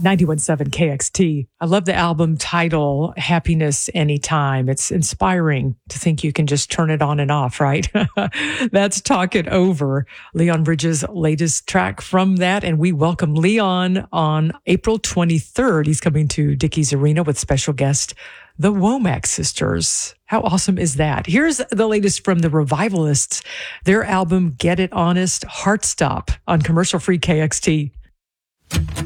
91.7 KXT. I love the album title, Happiness Anytime. It's inspiring to think you can just turn it on and off, right? That's Talk It Over, Leon Bridges' latest track from that. And we welcome Leon on April 23rd. He's coming to Dickies Arena with special guest, the Womack Sisters. How awesome is that? Here's the latest from the Revivalists, their album, Get It Honest, Heartstop on commercial-free KXT.